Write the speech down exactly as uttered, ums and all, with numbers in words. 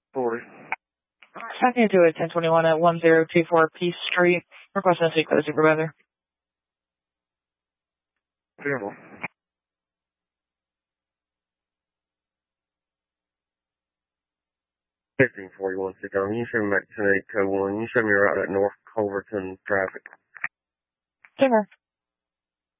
forty. Second to it, ten twenty-one at one zero two four Peace Street. Requesting to speak with the supervisor. Vehicle. fifteen forty-one, six oh. You show me back to ten eight two one. You show me right at North Culverton traffic. Sure.